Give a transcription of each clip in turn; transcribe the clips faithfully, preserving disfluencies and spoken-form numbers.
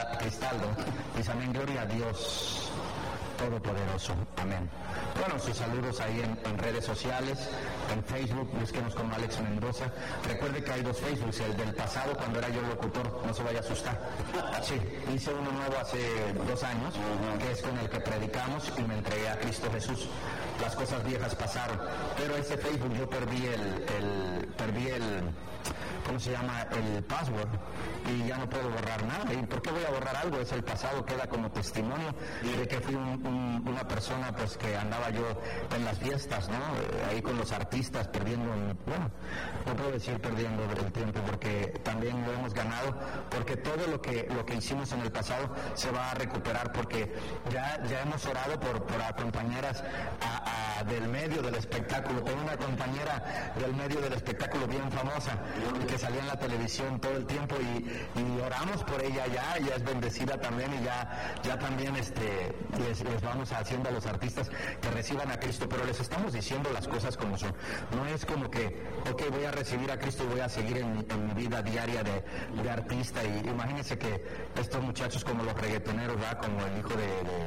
Cristal, Cristaldo. Dice amén, gloria a Dios Todopoderoso, amén. Bueno, sus saludos ahí en, en redes sociales, en Facebook, búsquenos como Alex Mendoza. Recuerde que hay dos Facebooks, el del pasado cuando era yo locutor, no se vaya a asustar. Sí, hice uno nuevo hace dos años, que es con el que predicamos y me entregué a Cristo Jesús. Las cosas viejas pasaron, pero ese Facebook yo perdí el, el perdí el, ¿cómo se llama? El password y ya no puedo borrar nada. ¿Y por qué voy a borrar algo? Es el pasado, queda como testimonio de que fui un, un, una persona pues que andaba yo en las fiestas, ¿no? Ahí con los artistas perdiendo, bueno, no puedo decir perdiendo el tiempo porque también lo hemos ganado, porque todo lo que lo que hicimos en el pasado se va a recuperar, porque ya, ya hemos orado por, por a compañeras a, a, del medio del espectáculo. Tengo una compañera del medio del espectáculo bien famosa que salía en la televisión todo el tiempo y, y oramos por ella ya, ella es bendecida también y ya, ya también este, les, les vamos haciendo a los artistas que reciban a Cristo, pero les estamos diciendo las cosas como son. No es como que, ok, voy a recibir a Cristo y voy a seguir en, mi- en mi vida diaria de, de artista. Y imagínense que estos muchachos como los reggaetoneros, ¿verdad? Como el hijo de,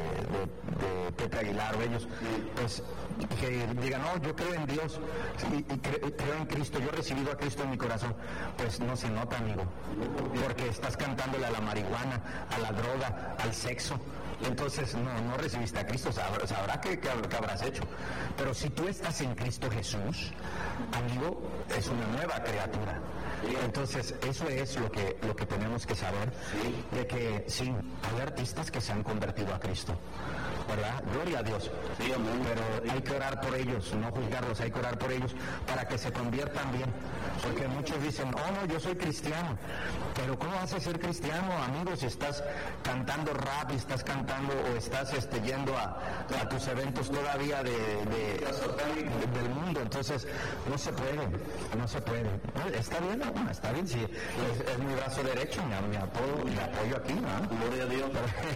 de, de, de Pepe Aguilar o ellos, pues que digan, no, yo creo en Dios y, y cre- creo en Cristo, yo he recibido a Cristo en mi corazón. Pues no se nota, amigo, porque estás cantándole a la marihuana, a la droga, al sexo. Entonces no, no recibiste a Cristo, sabrá, sabrá qué, qué hab- qué habrás hecho. Pero si tú estás en Cristo Jesús, amigo, es una nueva criatura. Entonces eso es lo que, lo que tenemos que saber, de que sí, hay artistas que se han convertido a Cristo, ¿verdad? Gloria a Dios. Pero hay que orar por ellos, no juzgarlos, hay que orar por ellos para que se conviertan bien. Porque muchos dicen, oh no, yo soy cristiano. Pero ¿cómo vas a ser cristiano, amigo, si estás cantando rap y estás cantando o estás este, yendo a, a tus eventos todavía de, de- de- del mundo? Entonces no se puede, no se puede. No, está bien, no, está bien, sí, es, es mi brazo derecho, me, me apoyo, me apoyo aquí, ¿no? Gloria a Dios.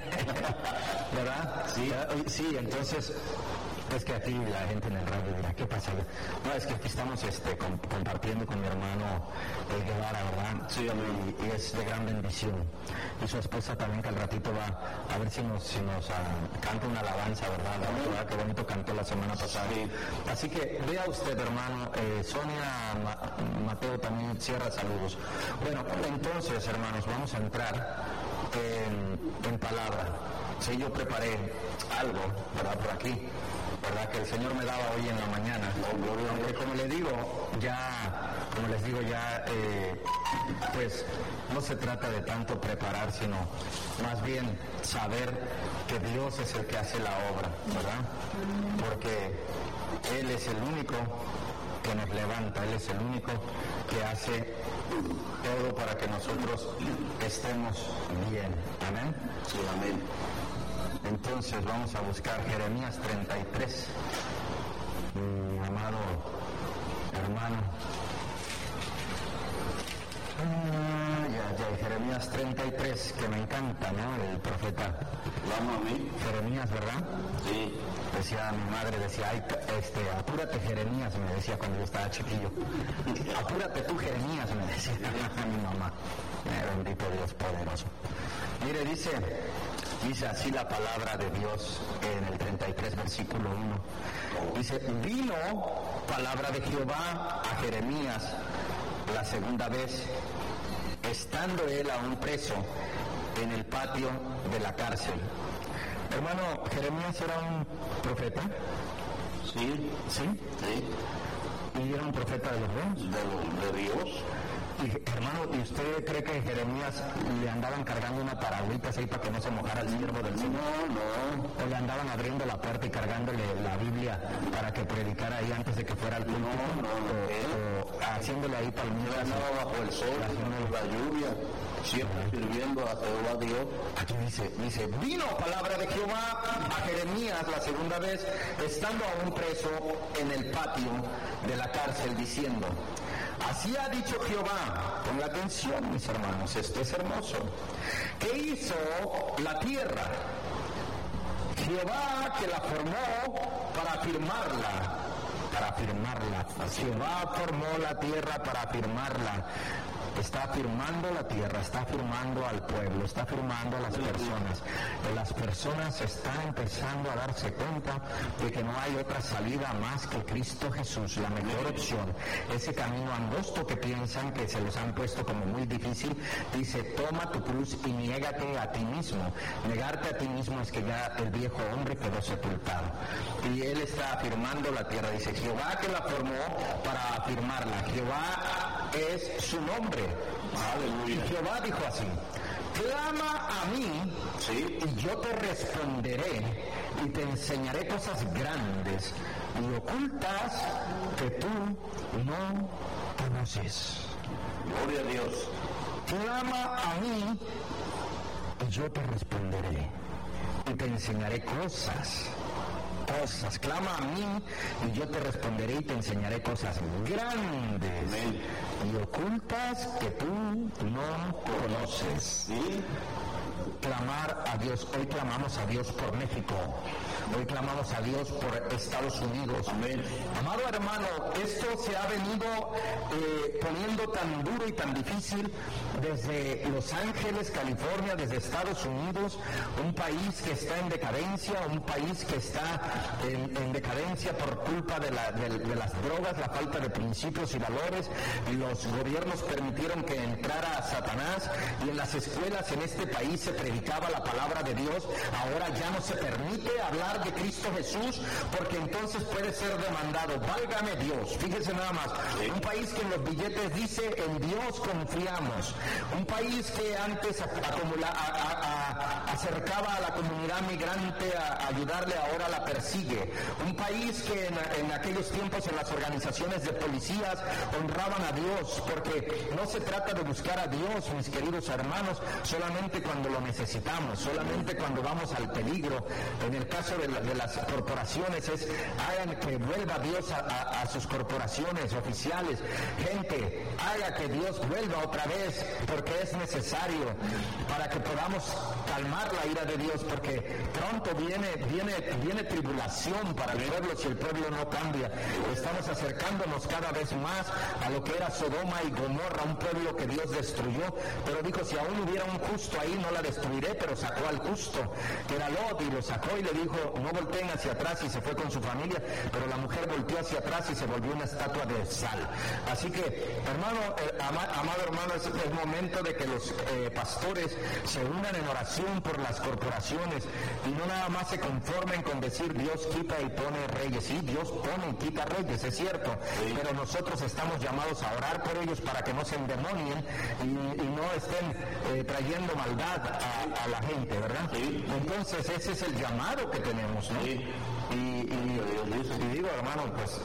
¿Verdad? Sí, sí, entonces es que aquí la gente en el radio dirá, ¿qué pasa? No, es que aquí estamos este, com- compartiendo con mi hermano el Guevara, ¿verdad? Sí, y, y es de gran bendición. Y su esposa también, que al ratito va a ver si nos, si nos ah, canta una alabanza, ¿verdad? La verdad, qué bonito cantó la semana pasada. Así que vea usted, hermano, eh, Sonia Ma- Mateo también cierra saludos. Bueno, entonces, hermanos, vamos a entrar en, en palabra. Sí, yo preparé algo, ¿verdad? Por aquí, ¿verdad? Que el Señor me daba hoy en la mañana. Aunque como les digo, ya, como les digo, ya, eh, pues no se trata de tanto preparar, sino más bien saber que Dios es el que hace la obra, ¿verdad? Porque Él es el único que nos levanta, Él es el único que hace todo para que nosotros estemos bien. Amén. Sí, amén. Entonces vamos a buscar Jeremías treinta y tres, mi amado hermano. Ah, ya, ya, Jeremías treinta y tres, que me encanta, ¿no? El profeta. Vamos a mí. Jeremías, ¿verdad? Sí. Decía mi madre, decía, ay, este, apúrate Jeremías, me decía cuando yo estaba chiquillo. Apúrate tú Jeremías, me decía mi mamá. Eh, bendito Dios poderoso. Mire, dice, dice así la palabra de Dios en el treinta y tres, versículo uno. Dice, vino palabra de Jehová a Jeremías la segunda vez, estando él aún preso en el patio de la cárcel. Hermano, ¿Jeremías era un profeta? Sí. ¿Sí? Sí. ¿Y era un profeta de los buenos? De, de Dios. Y, hermano, ¿y usted cree que Jeremías le andaban cargando una paragüita ahí para que no se mojara el siervo del Señor? No, no. ¿O le andaban abriendo la puerta y cargándole la Biblia para que predicara ahí antes de que fuera al culto? No, no, no. O, o haciéndole ahí palmeras. No, bajo el sol, haciendo la lluvia, siempre sirviendo a Jehová Dios. Aquí dice, dice, vino palabra de Jehová a Jeremías la segunda vez, estando aún preso en el patio de la cárcel, diciendo, así ha dicho Jehová, ponga atención mis hermanos, esto es hermoso, ¿qué hizo la tierra? Jehová que la formó para afirmarla, para afirmarla. Jehová formó la tierra para afirmarla. está afirmando la tierra, está afirmando al pueblo, está afirmando a las personas. Las personas están empezando a darse cuenta de que no hay otra salida más que Cristo Jesús, la mejor opción. Ese camino angosto que piensan que se los han puesto como muy difícil, dice, toma tu cruz y niégate a ti mismo. Negarte a ti mismo es que ya el viejo hombre quedó sepultado. Y él está afirmando la tierra, dice, Jehová que la formó para afirmarla. Jehová es su nombre. Aleluya. Y Jehová dijo así, clama a mí, ¿sí?, y yo te responderé y te enseñaré cosas grandes y ocultas que tú no conoces. Gloria a Dios. Clama a mí y yo te responderé y te enseñaré cosas. Cosas, clama a mí y yo te responderé y te enseñaré cosas grandes. Amén. Y ocultas que tú no conoces. ¿Sí? Clamar a Dios. Hoy clamamos a Dios por México. Hoy clamamos a Dios por Estados Unidos. Amén. Amado hermano, esto se ha venido eh, poniendo tan duro y tan difícil desde Los Ángeles, California, desde Estados Unidos, un país que está en decadencia, un país que está en, en decadencia por culpa de, la, de, de las drogas, la falta de principios y valores. Los gobiernos permitieron que entrara Satanás y en las escuelas en este país se predicaba la palabra de Dios. Ahora ya no se permite hablar de Cristo Jesús porque entonces puede ser demandado. Válgame Dios, fíjese nada más, un país que en los billetes dice en Dios confiamos, un país que antes acumula, a, a, a, acercaba a la comunidad migrante a, a ayudarle, ahora la persigue, un país que en, en aquellos tiempos en las organizaciones de policías honraban a Dios, porque no se trata de buscar a Dios, mis queridos hermanos, solamente cuando lo necesitamos, solamente cuando vamos al peligro. En el caso de, la, de las corporaciones es, hagan que vuelva Dios a, a, a sus corporaciones oficiales. Gente, haga que Dios vuelva otra vez, porque es necesario para que podamos calmar la ira de Dios, porque pronto viene, viene, viene tribulación para el pueblo si el pueblo no cambia. Estamos acercándonos cada vez más a lo que era Sodoma y Gomorra, un pueblo que Dios destruyó, pero dijo, si aún hubiera un justo ahí, no la destruiré, pero sacó al justo, que era Lot, y lo sacó y le dijo, no volteen hacia atrás, y se fue con su familia, pero la mujer volteó hacia atrás y se volvió una estatua de sal. Así que, hermano, eh, ama, amado hermano, es el momento de que los eh, pastores se unan en oración por las corporaciones y no nada más se conformen con decir Dios quita y pone reyes. Sí, Dios pone y quita reyes, es cierto, sí, pero nosotros estamos llamados a orar por ellos para que no se endemonien y, y no estén eh, trayendo maldad a, a la gente, ¿verdad? Sí. Entonces ese es el llamado que tenemos, ¿no? Sí. Y, y, y, y digo, hermano, pues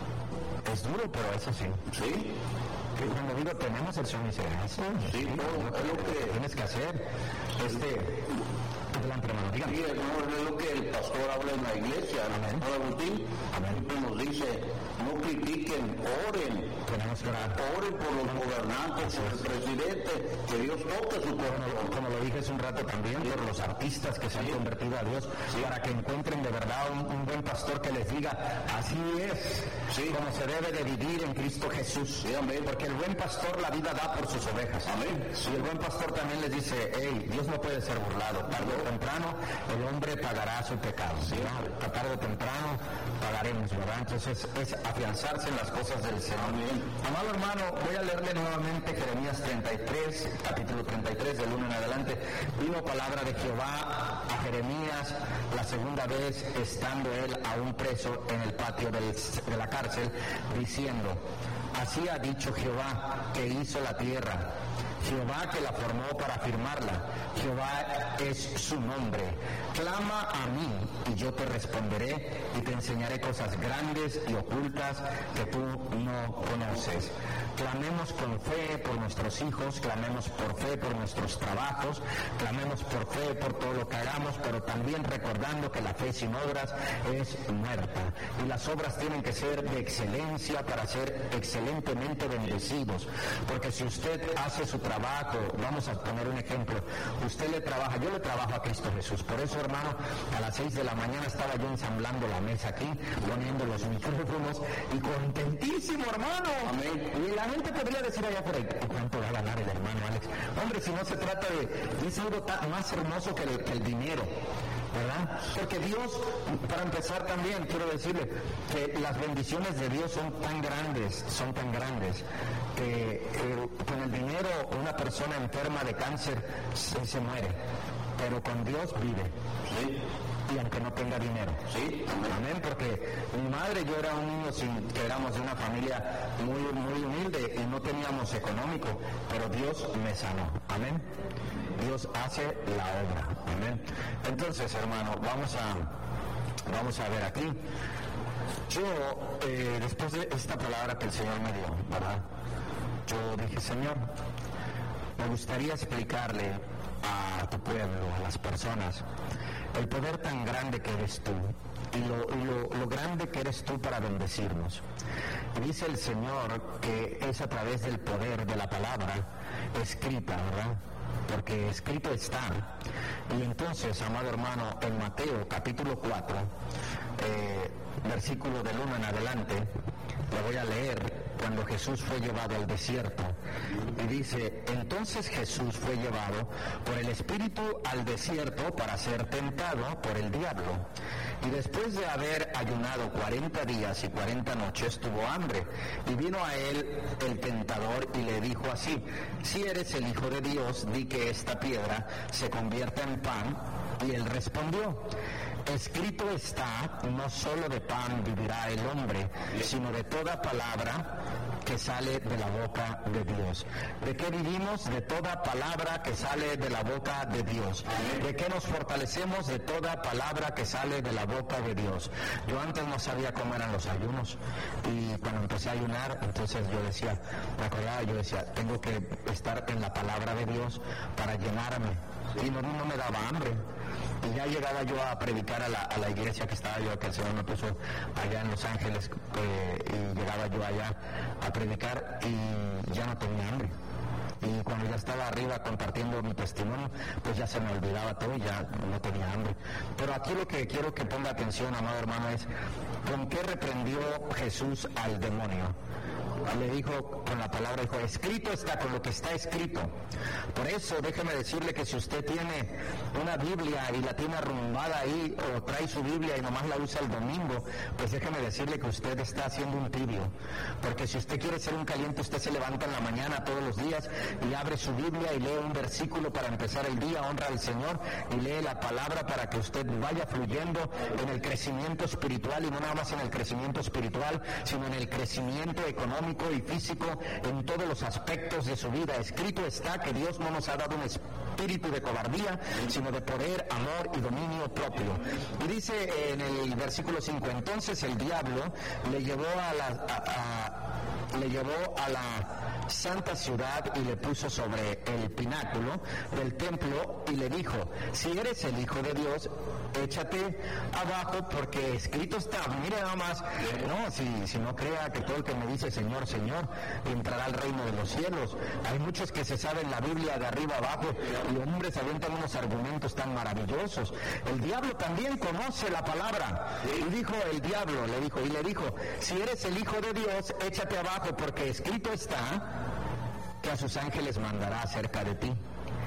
es duro, pero eso sí. Sí. Que cuando digo tenemos, el Señor dice, eso, sí, sí, no, es lo que tienes que hacer. Este, adelante, hermano, dígame. Sí, hermano, es lo que el pastor habla en la iglesia, ¿no? Agustín, siempre nos dice, no critiquen, oren. Tenemos que orar. Oren por los gobernantes, por el presidente, que Dios toque su corazón. Como, como lo dije hace un rato también, sí, por los artistas que se han convertido a Dios, sí, para que encuentren de verdad un, un buen pastor que les diga, así es, sí, como se debe de vivir en Cristo Jesús. Sí, amén. Porque el buen pastor la vida da por sus ovejas. Amén. Y el buen pastor también les dice, hey, Dios no puede ser burlado. Tarde o temprano el hombre pagará su pecado. Sí, ¿no? Tarde o temprano pagaremos, ¿verdad? Entonces es afianzarse en las cosas del Señor. Amén. Amado hermano, voy a leerle nuevamente Jeremías treinta y tres, capítulo treinta y tres, del uno en adelante. Vino palabra de Jehová a Jeremías la segunda vez, estando él aún preso en el patio del, de la cárcel, diciendo, así ha dicho Jehová, que hizo la tierra, Jehová que la formó para afirmarla, Jehová es su nombre. Clama a mí y yo te responderé y te enseñaré cosas grandes y ocultas que tú no conoces. Clamemos con fe por nuestros hijos, clamemos por fe por nuestros trabajos, clamemos por fe por todo lo que hagamos, pero también recordando que la fe sin obras es muerta. Y las obras tienen que ser de excelencia para ser excelentemente bendecidos. Porque si usted hace su trabajo, vamos a poner un ejemplo, usted le trabaja, yo le trabajo a Cristo Jesús. Por eso, hermano, a las seis de la mañana estaba yo ensamblando la mesa aquí, poniendo los micrófonos y contentísimo, hermano. Amén. Y el la gente podría decir allá por ahí, ¿cuánto va a ganar el hermano Alex? Hombre, si no se trata de, es algo tan, más hermoso que el, que el dinero, ¿verdad? Porque Dios, para empezar también, quiero decirle que las bendiciones de Dios son tan grandes, son tan grandes, que eh, con el dinero una persona enferma de cáncer se, se muere, pero con Dios vive. Sí. Y aunque no tenga dinero. Sí. Amén, porque mi madre, yo era un niño sin, que éramos de una familia muy, muy humilde y no teníamos económico, pero Dios me sanó. Amén. Dios hace la obra. Amén. Entonces, hermano, vamos a, vamos a ver aquí. Yo, eh, después de esta palabra que el Señor me dio, ¿verdad? Yo dije, Señor, me gustaría explicarle a tu pueblo, a las personas, el poder tan grande que eres tú y, lo, y lo, lo grande que eres tú para bendecirnos. Y dice el Señor que es a través del poder de la palabra escrita, ¿verdad? Porque escrito está. Y entonces, amado hermano, en Mateo capítulo cuatro, eh, versículo del uno en adelante, le voy a leer cuando Jesús fue llevado al desierto. Y dice, entonces Jesús fue llevado por el Espíritu al desierto para ser tentado por el diablo. Y después de haber ayunado cuarenta días y cuarenta noches, tuvo hambre. Y vino a él el tentador y le dijo así, si eres el Hijo de Dios, di que esta piedra se convierta en pan. Y él respondió, escrito está, no solo de pan vivirá el hombre, sino de toda palabra que sale de la boca de Dios. ¿De qué vivimos? De toda palabra que sale de la boca de Dios. ¿De qué nos fortalecemos? De toda palabra que sale de la boca de Dios. Yo antes no sabía cómo eran los ayunos y cuando empecé a ayunar, entonces yo decía, me acordaba, yo decía, tengo que estar en la palabra de Dios para llenarme. Y no, no me daba hambre. Y ya llegaba yo a predicar a la, a la iglesia que estaba yo, que el Señor me puso allá en Los Ángeles, eh, y llegaba yo allá a predicar y ya no tenía hambre. Y cuando ya estaba arriba compartiendo mi testimonio, pues ya se me olvidaba todo y ya no tenía hambre. Pero aquí lo que quiero que ponga atención, amado hermano, es ¿con qué reprendió Jesús al demonio? Le dijo con la palabra, dijo, escrito está, con lo que está escrito. Por eso déjeme decirle que si usted tiene una Biblia y la tiene arrumbada ahí, o trae su Biblia y nomás la usa el domingo, pues déjeme decirle que usted está haciendo un tibio. Porque si usted quiere ser un caliente, usted se levanta en la mañana todos los días y abre su Biblia y lee un versículo para empezar el día, honra al Señor y lee la palabra para que usted vaya fluyendo en el crecimiento espiritual, y no nada más en el crecimiento espiritual, sino en el crecimiento económico y físico en todos los aspectos de su vida. Escrito está que Dios no nos ha dado un espíritu de cobardía, sino de poder, amor y dominio propio. Y dice en el versículo cinco, entonces el diablo le llevó a la a, a, le llevó a la santa ciudad y le puso sobre el pináculo del templo y le dijo, si eres el Hijo de Dios, échate abajo, porque escrito está. Mire nada más, no, si, si no crea que todo el que me dice Señor, Señor, entrará al reino de los cielos. Hay muchos que se saben la Biblia de arriba abajo y hombres avientan unos argumentos tan maravillosos. El diablo también conoce la palabra. Y dijo el diablo, le dijo, y le dijo, si eres el Hijo de Dios, échate abajo, porque escrito está que a sus ángeles mandará acerca de ti.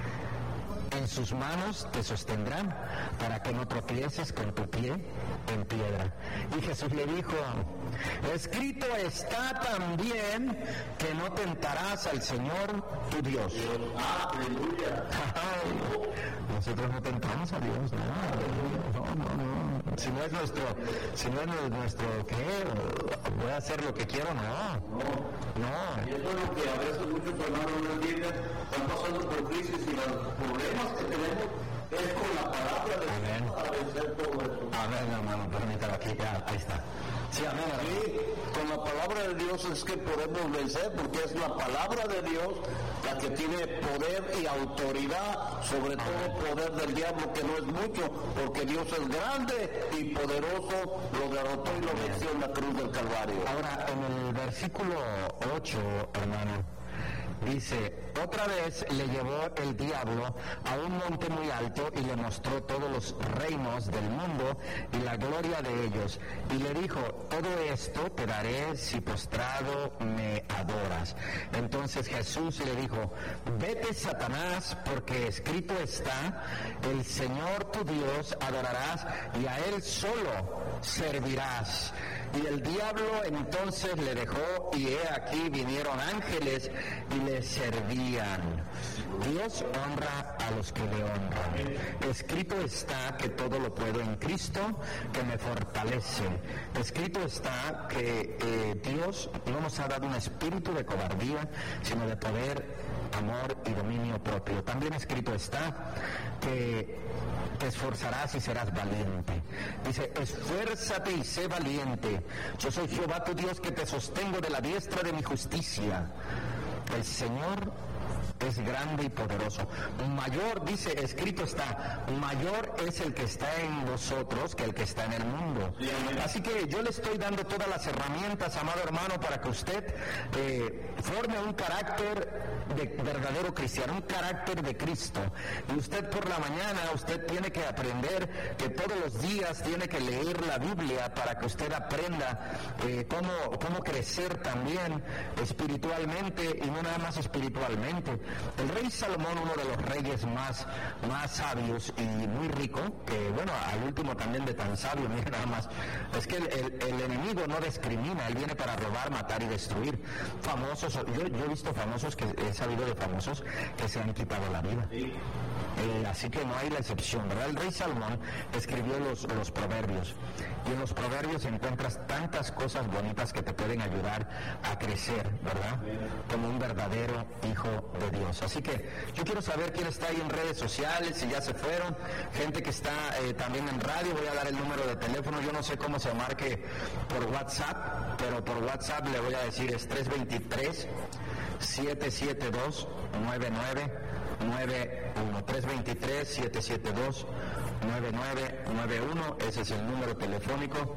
En sus manos te sostendrán para que no tropieces con tu pie en piedra. Y Jesús le dijo, escrito está también que no tentarás al Señor tu Dios. Aleluya. Nosotros no tentamos a Dios, no, no, no, no. Si no es nuestro, si no es nuestro, ¿qué? Voy a hacer lo que quiero, no. No. Y eso es lo que a veces muchos hermanos no entienden, están pasando por crisis y los problemas que tenemos es con la palabra de Dios para vencer todo eso. Amén, hermano, permítame aquí, ya, ahí está. Sí, amén. Sí, con la palabra de Dios es que podemos vencer, porque es la palabra de Dios la que tiene poder y autoridad sobre todo poder del diablo, que no es mucho, porque Dios es grande y poderoso, lo derrotó y lo venció en la cruz del Calvario. Ahora, en el versículo ocho, hermano, Dice, otra vez le llevó el diablo a un monte muy alto y le mostró todos los reinos del mundo y la gloria de ellos. Y le dijo, todo esto te daré si postrado me adoras. Entonces Jesús le dijo, vete, Satanás, porque escrito está, el Señor tu Dios adorarás y a Él solo servirás. Y el diablo entonces le dejó, y he aquí vinieron ángeles y le servían. Dios honra a los que le honran. Escrito está que todo lo puedo en Cristo que me fortalece. Escrito está que eh, Dios no nos ha dado un espíritu de cobardía, sino de poder, amor y dominio propio. También escrito está que te esforzarás y serás valiente. Dice, esfuérzate y sé valiente. Yo soy Jehová tu Dios que te sostengo de la diestra de mi justicia. El Señor es grande y poderoso. Mayor, dice, escrito está, mayor es el que está en vosotros que el que está en el mundo. Así que yo le estoy dando todas las herramientas, amado hermano, para que usted eh, forme un carácter de verdadero cristiano, un carácter de Cristo. Y usted por la mañana, usted tiene que aprender que todos los días tiene que leer la Biblia para que usted aprenda eh, cómo, cómo crecer también espiritualmente, y no nada más espiritualmente. El rey Salomón, uno de los reyes más, más sabios y muy rico, que bueno, al último también de tan sabio, mire nada más, es que el, el, el enemigo no discrimina, él viene para robar, matar y destruir. Famosos, yo, yo he visto famosos, que he sabido de famosos que se han quitado la vida. Eh, así que no hay la excepción, ¿verdad? El rey Salomón escribió los, los proverbios, y en los proverbios encuentras tantas cosas bonitas que te pueden ayudar a crecer, ¿verdad? Como un verdadero hijo de Dios. Así que yo quiero saber quién está ahí en redes sociales, si ya se fueron, gente que está eh, también en radio. Voy a dar el número de teléfono, yo no sé cómo se marque por WhatsApp, pero por WhatsApp le voy a decir, es tres dos tres, siete siete dos, nueve nueve nueve uno, tres dos tres, siete siete dos, nueve nueve nueve uno. Ese es el número telefónico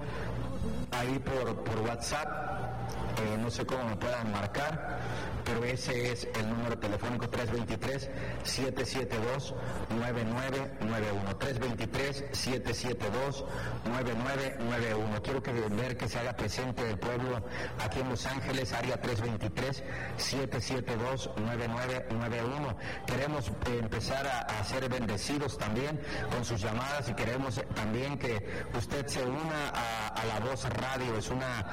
ahí por, por WhatsApp. Eh, no sé cómo me puedan marcar, pero ese es el número telefónico, tres dos tres, siete siete dos, nueve nueve nueve uno, tres dos tres, siete siete dos, nueve nueve nueve uno. Quiero que ver que se haga presente el pueblo aquí en Los Ángeles, área tres dos tres, siete siete dos, nueve nueve nueve uno. Queremos eh, empezar a, a ser bendecidos también con sus llamadas, y queremos también que usted se una a, a La Voz Radio. Es una,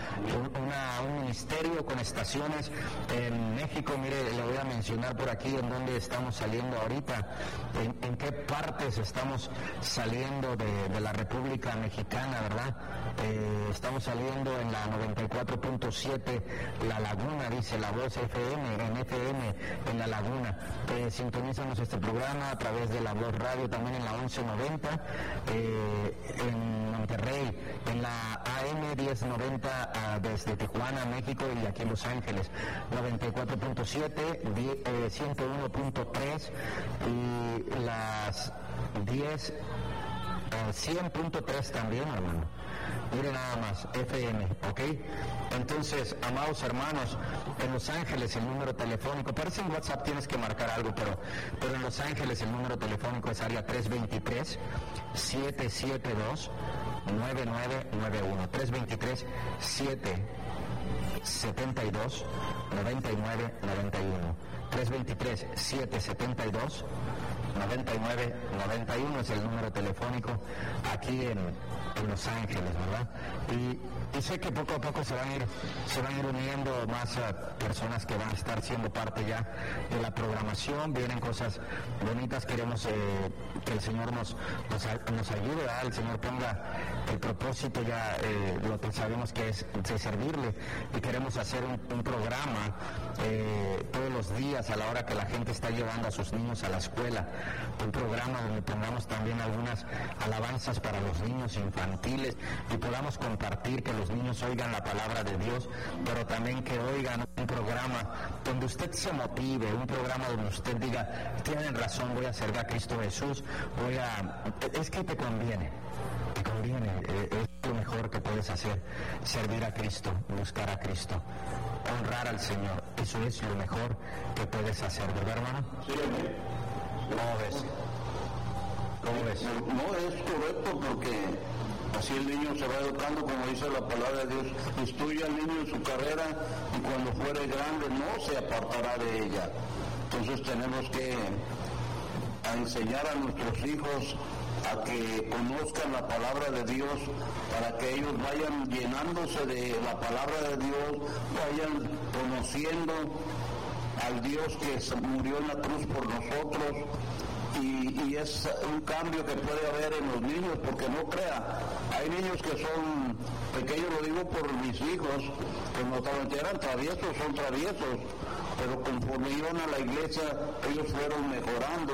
una un ministerio con estaciones en México. Mire, le voy a mencionar por aquí en dónde estamos saliendo ahorita, en, en qué partes estamos saliendo de, de la República Mexicana, ¿verdad? Eh, estamos saliendo en la noventa y cuatro punto siete La Laguna, dice La Voz F M, en F M en La Laguna. Eh, sintonízanos este programa a través de La Voz Radio, también en la once noventa, eh, en Monterrey, en la A M diez noventa uh, desde Tijuana, México, y aquí en Los Ángeles, noventa y cuatro punto siete, eh, ciento uno punto tres y las diez, eh, cien punto tres también, hermano. Mire nada más, F M, ¿ok? Entonces, amados hermanos, en Los Ángeles el número telefónico, parece en WhatsApp tienes que marcar algo, pero, pero en Los Ángeles el número telefónico es área tres dos tres, siete siete dos, nueve nueve nueve uno, tres dos tres, siete siete dos, nueve nueve nueve uno, tres dos tres, siete siete dos, nueve nueve nueve uno es el número telefónico aquí en, en Los Ángeles, ¿verdad? Y, y sé que poco a poco se van a ir, se van a ir uniendo más uh, personas que van a estar siendo parte ya de la programación. Vienen cosas bonitas, queremos eh, que el Señor nos, nos, nos ayude, ¿verdad? El Señor ponga el propósito ya, eh, lo que sabemos que es de servirle, y queremos hacer un, un programa eh, todos los días a la hora que la gente está llevando a sus niños a la escuela, un programa donde pongamos también algunas alabanzas para los niños infantiles y podamos compartir, que los niños oigan la palabra de Dios, pero también que oigan un programa donde usted se motive, un programa donde usted diga, tienen razón, voy a servir a Cristo Jesús, voy a... es que te conviene, te conviene, es lo mejor que puedes hacer, servir a Cristo, buscar a Cristo. honrar al Señor. Eso es lo mejor que puedes hacer, ¿verdad, hermano? Sí, amén. ¿Cómo ves? ¿Cómo ves? No, es correcto, porque así el niño se va educando, como dice la palabra de Dios. Instruye al niño en su carrera y cuando fuere grande no se apartará de ella. Entonces tenemos que enseñar a nuestros hijos a que conozcan la palabra de Dios, para que ellos vayan llenándose de la palabra de Dios, vayan conociendo al Dios que murió en la cruz por nosotros. Y, y es un cambio que puede haber en los niños, porque no crea, hay niños que son pequeños, lo digo por mis hijos, que no eran traviesos, son traviesos, pero conforme iban a la iglesia, ellos fueron mejorando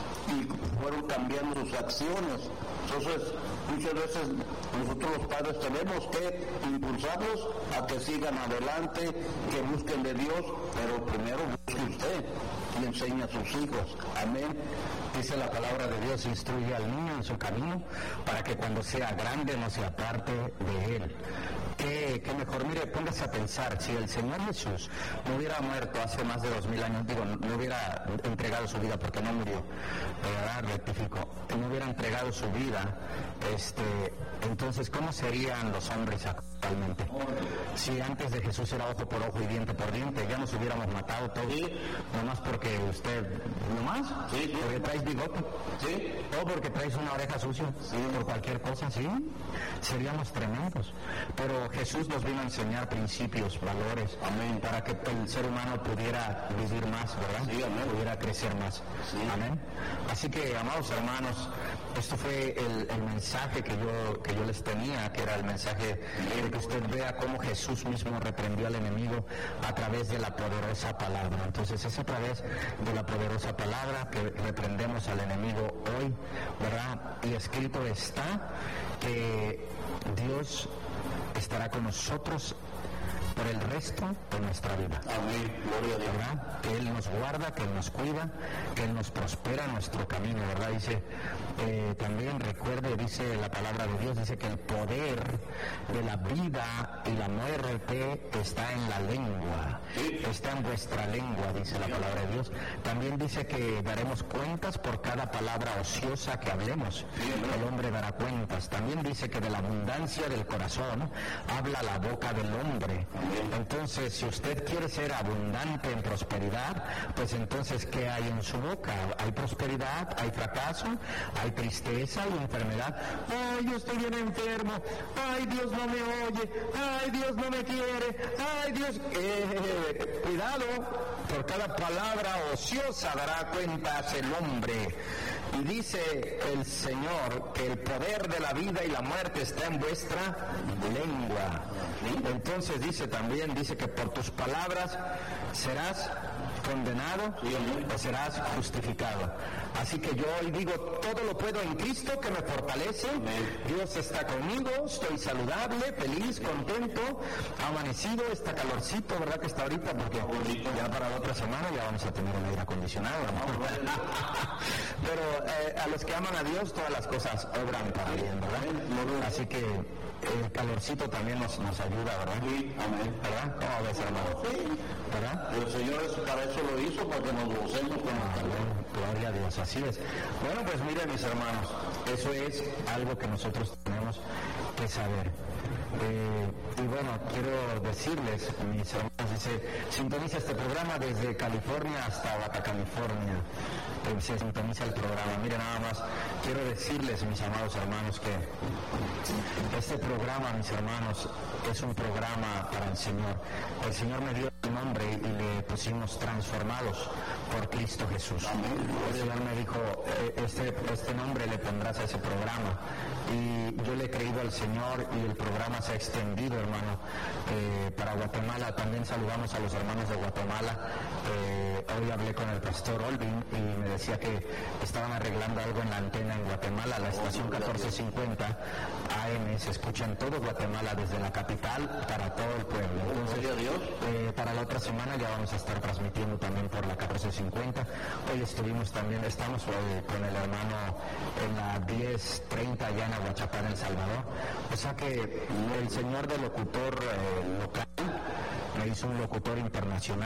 y fueron cambiando sus acciones. Entonces, muchas veces nosotros los padres tenemos que impulsarlos a que sigan adelante, que busquen de Dios, pero primero busque usted y enseñe a sus hijos. Amén. Dice la palabra de Dios: instruye al niño en su camino, para que cuando sea grande no se aparte de él. ¿Qué, qué mejor? Mire, póngase a pensar, si el Señor Jesús no hubiera muerto hace más de dos mil años, digo, no hubiera entregado su vida, porque no murió, ahora rectifico, no hubiera entregado su vida, este, entonces, ¿cómo serían los hombres actualmente? Si antes de Jesús era ojo por ojo y diente por diente, ya nos hubiéramos matado todos, ¿sí? Nomás porque usted, nomás, ¿sí? ¿Sí? Porque traes bigote, ¿sí? O porque traes una oreja sucia, ¿sí? Por cualquier cosa, ¿sí? Seríamos tremendos. Pero Jesús nos vino a enseñar principios, valores, amén, para que el ser humano pudiera vivir más, ¿verdad? Sí, amén. Pudiera crecer más. Sí. Amén. Así que, amados hermanos, esto fue el, el mensaje que yo, que yo les tenía, que era el mensaje de que usted vea cómo Jesús mismo reprendió al enemigo a través de la poderosa palabra. Entonces es a través de la poderosa palabra que reprendemos al enemigo hoy, ¿verdad? Y escrito está que Dios estará con nosotros por el resto de nuestra vida. Amén. Gloria a Dios. ¿Verdad? Que Él nos guarda, que Él nos cuida, que Él nos prospera nuestro camino, ¿verdad? Dice, eh, también recuerde, dice la palabra de Dios, dice que el poder de la vida y la muerte está en la lengua, sí. Está en vuestra lengua, dice la palabra de Dios. También dice que daremos cuentas por cada palabra ociosa que hablemos. Sí, el hombre dará cuentas. También dice que de la abundancia del corazón habla la boca del hombre. Entonces, si usted quiere ser abundante en prosperidad, pues entonces, ¿qué hay en su boca? Hay prosperidad, hay fracaso, hay tristeza, hay enfermedad. Ay, yo estoy bien enfermo. Ay, Dios no me oye. Ay, Dios no me quiere. Ay, Dios... Eh, cuidado, por cada palabra ociosa dará cuentas el hombre. Y dice el Señor que el poder de la vida y la muerte está en vuestra lengua. Entonces dice también, dice que por tus palabras serás condenado o serás justificado. Así que yo hoy digo, todo lo puedo en Cristo que me fortalece. Dios está conmigo, estoy saludable, feliz, contento, amanecido, está calorcito, ¿verdad que está ahorita? Porque ya para la otra semana ya vamos a tener un aire acondicionado, ¿no? Pero eh, a los que aman a Dios todas las cosas obran para bien, ¿verdad? Así que el calorcito también nos, nos ayuda, ¿verdad? Sí, amén. ¿Verdad? ¿Cómo ves, hermano? Sí. ¿Verdad? El Señor es, para eso lo hizo, para que nos gocemos con el calor. Gloria a Dios, así es. Bueno, pues miren, mis hermanos, eso es algo que nosotros tenemos que saber. Eh, y bueno, quiero decirles, mis hermanos, dice, sintoniza este programa desde California hasta Baja California. Eh, se sintoniza el programa. Miren, nada más, quiero decirles, mis amados hermanos, que este programa, mis hermanos, es un programa para el Señor. El Señor me dio el nombre y le pusimos transformados por Cristo Jesús. El Señor me dijo, este, este nombre le pondrás a ese programa. Y yo le he creído al Señor y el programa se ha extendido, hermano, eh, para Guatemala. También saludamos a los hermanos de Guatemala. Eh, hoy hablé con el pastor Olvin y me decía que estaban arreglando algo en la antena en Guatemala, la estación catorce cincuenta A M, se escucha en todo Guatemala, desde la capital para todo el pueblo. Entonces, eh, para la otra semana ya vamos a estar transmitiendo también por la catorce cincuenta. Hoy estuvimos también, estamos eh, con el hermano en la diez treinta allá en Aguachapán, El Salvador. O sea que el señor del locutor eh, local me hizo un locutor internacional.